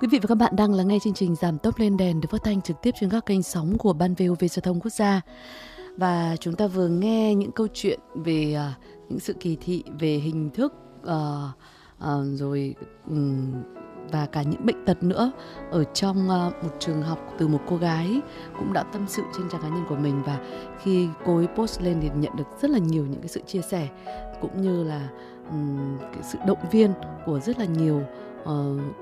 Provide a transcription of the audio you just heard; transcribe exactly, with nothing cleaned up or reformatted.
Quý vị và các bạn đang lắng nghe chương trình Giảm tốc lên đèn được phát thanh trực tiếp trên các kênh sóng của Ban vê o vê Giao thông Quốc gia. Và chúng ta vừa nghe những câu chuyện về uh, những sự kỳ thị về hình thức uh, uh, rồi um, và cả những bệnh tật nữa ở trong uh, một trường học từ một cô gái cũng đã tâm sự trên trang cá nhân của mình. Và khi cô ấy post lên thì nhận được rất là nhiều những cái sự chia sẻ cũng như là um, cái sự động viên của rất là nhiều uh,